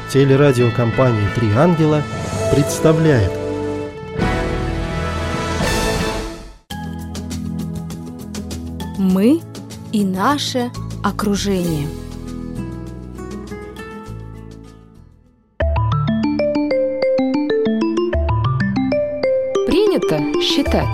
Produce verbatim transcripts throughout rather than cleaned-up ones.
Телерадиокомпания «Три ангела» представляет. Мы и наше окружение. Принято считать.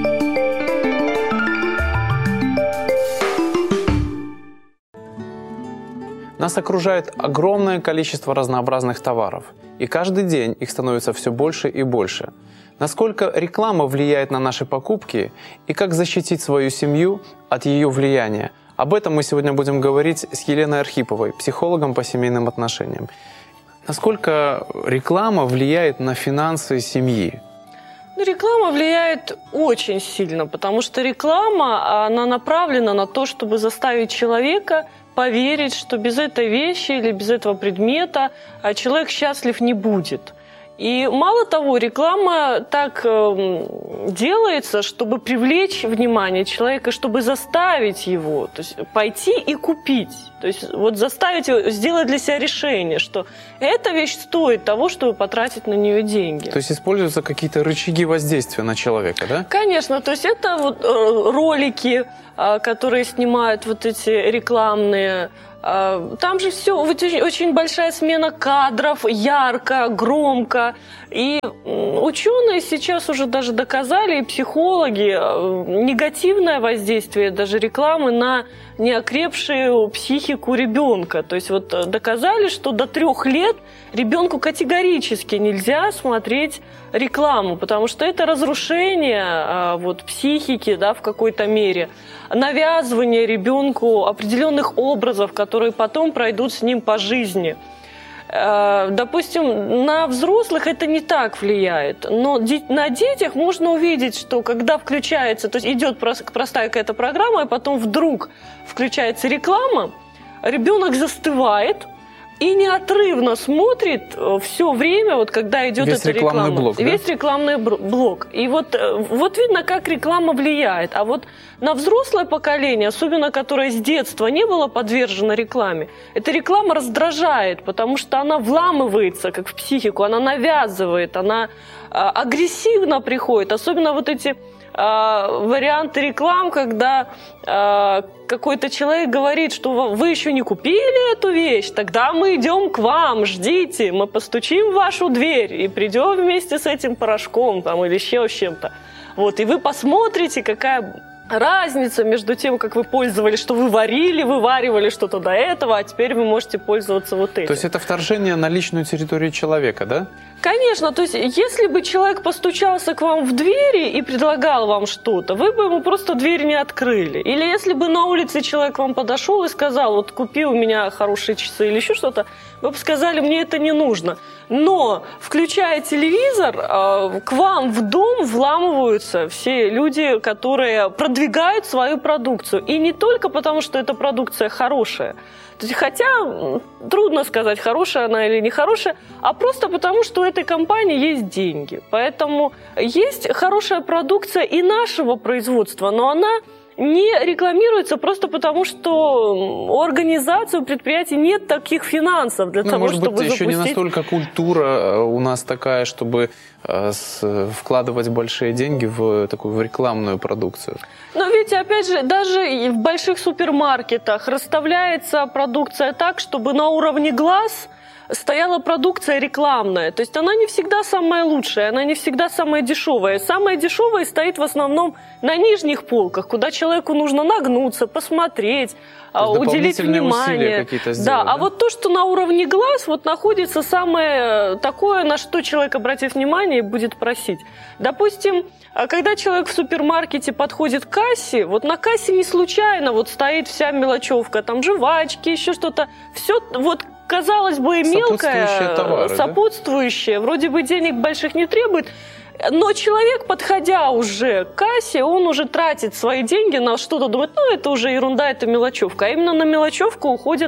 Нас окружает огромное количество разнообразных товаров, и каждый день их становится все больше и больше. Насколько реклама влияет на наши покупки и как защитить свою семью от ее влияния? Об этом мы сегодня будем говорить с Еленой Архиповой, психологом по семейным отношениям. Насколько реклама влияет на финансы семьи? Реклама влияет очень сильно, потому что реклама, она направлена на то, чтобы заставить человека поверить, что без этой вещи или без этого предмета человек счастлив не будет. И мало того, реклама так э, делается, чтобы привлечь внимание человека, чтобы заставить его, то есть пойти и купить. То есть вот заставить его сделать для себя решение, что эта вещь стоит того, чтобы потратить на нее деньги. То есть используются какие-то рычаги воздействия на человека, да? Конечно, то есть это вот э, ролики, э, которые снимают вот эти рекламные. Там же все, очень большая смена кадров, ярко, громко. И ученые сейчас уже даже доказали, и психологи, негативное воздействие даже рекламы на неокрепшую психику ребенка. То есть вот доказали, что до трех лет ребенку категорически нельзя смотреть рекламу, потому что это разрушение вот, психики, да, в какой-то мере, навязывание ребенку определенных образов, которые потом пройдут с ним по жизни. Допустим, на взрослых это не так влияет, но на детях можно увидеть, что когда включается, то есть идет простая какая-то программа, и потом вдруг включается реклама, ребенок застывает и неотрывно смотрит все время, вот когда идет весь эта реклама. Блок, да? Весь рекламный блок. И вот, вот видно, как реклама влияет. А вот на взрослое поколение, особенно которое с детства не было подвержено рекламе, эта реклама раздражает, потому что она вламывается, как в психику, она навязывает, она агрессивно приходит. Особенно вот эти варианты реклам, когда э, какой-то человек говорит, что вы еще не купили эту вещь, тогда мы идем к вам, ждите, мы постучим в вашу дверь и придем вместе с этим порошком там, или еще с чем-то. Вот, и вы посмотрите, какая разница между тем, как вы пользовались, что вы варили, вываривали что-то до этого, а теперь вы можете пользоваться вот этим. То есть это вторжение на личную территорию человека, да? Конечно, то есть если бы человек постучался к вам в двери и предлагал вам что-то, вы бы ему просто дверь не открыли. Или если бы на улице человек к вам подошел и сказал, вот купи у меня хорошие часы или еще что-то, вы бы сказали, мне это не нужно. Но, включая телевизор, к вам в дом вламываются все люди, которые продвигают свою продукцию. И не только потому, что эта продукция хорошая. То есть, хотя трудно сказать, хорошая она или нехорошая, а просто потому, что у этой компании есть деньги. Поэтому есть хорошая продукция и нашего производства, но она не рекламируется просто потому, что у организации, у предприятий нет таких финансов для ну, того, может чтобы быть, запустить... еще не настолько культура у нас такая, чтобы э, с, вкладывать большие деньги в такую в рекламную продукцию. Но ведь, опять же, даже в больших супермаркетах расставляется продукция так, чтобы на уровне глаз стояла продукция рекламная. То есть она не всегда самая лучшая, она не всегда самая дешевая. Самая дешевая стоит в основном на нижних полках, куда человеку нужно нагнуться, посмотреть, уделить внимание. Сделать, да, да, а вот то, что на уровне глаз, вот находится самое такое, на что человек, обратив внимание, будет просить. Допустим, когда человек в супермаркете подходит к кассе, вот на кассе не случайно вот стоит вся мелочевка, там жвачки, еще что-то, все вот казалось бы, мелкое, товары, сопутствующее, да? Вроде бы денег больших не требует, но человек, подходя уже к кассе, он уже тратит свои деньги на что-то, думает, ну, это уже ерунда, это мелочевка. А именно на мелочевку уходят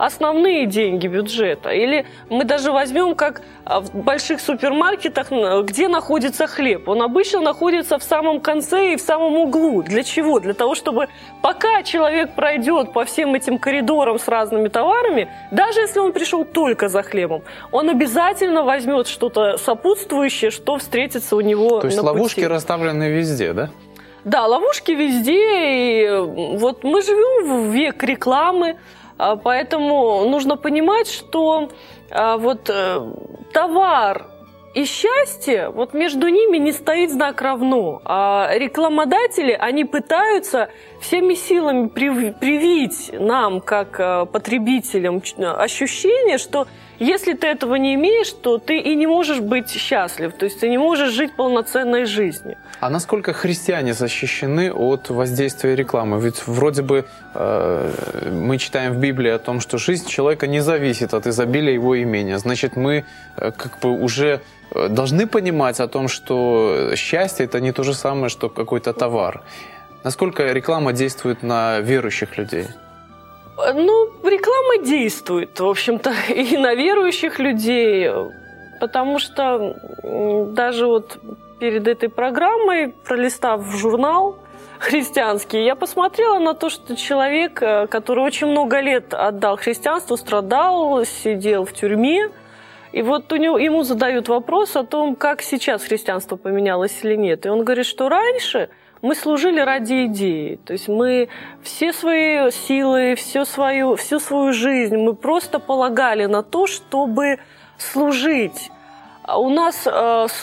основные деньги бюджета. Или мы даже возьмем, как в больших супермаркетах, где находится хлеб. Он обычно находится в самом конце и в самом углу. Для чего? Для того, чтобы пока человек пройдет по всем этим коридорам с разными товарами, даже если он пришел только за хлебом, он обязательно возьмет что-то сопутствующее, что встретится у него. То есть на ловушки пути. расставлены везде, да? Да, ловушки везде. И вот мы живем в век рекламы, поэтому нужно понимать, что вот товар и счастье, вот между ними не стоит знак равно. А рекламодатели, они пытаются всеми силами привить нам, как потребителям, ощущение, что если ты этого не имеешь, то ты и не можешь быть счастлив, то есть ты не можешь жить полноценной жизнью. А насколько христиане защищены от воздействия рекламы? Ведь вроде бы э, мы читаем в Библии о том, что жизнь человека не зависит от изобилия его имения. Значит, мы э, как бы уже должны понимать о том, что счастье – это не то же самое, что какой-то товар. Насколько реклама действует на верующих людей? Ну, реклама действует, в общем-то, и на верующих людей, потому что даже вот перед этой программой, пролистав журнал христианский, я посмотрела на то, что человек, который очень много лет отдал христианству, страдал, сидел в тюрьме, и вот у него, ему задают вопрос о том, как сейчас христианство поменялось или нет. И он говорит, что раньше мы служили ради идеи. То есть мы все свои силы, всю свою, всю свою жизнь мы просто полагали на то, чтобы служить. У нас